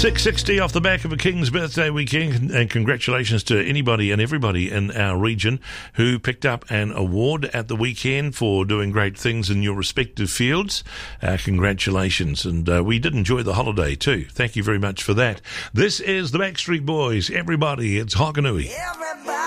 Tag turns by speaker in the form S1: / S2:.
S1: 660 off the back of a King's birthday weekend, and congratulations to anybody and everybody in our region who picked up an award at the weekend for doing great things in your respective fields. Congratulations, and we did enjoy the holiday too. Thank you very much for that. This is the Backstreet Boys. Everybody, it's Hokanui.
S2: Everybody.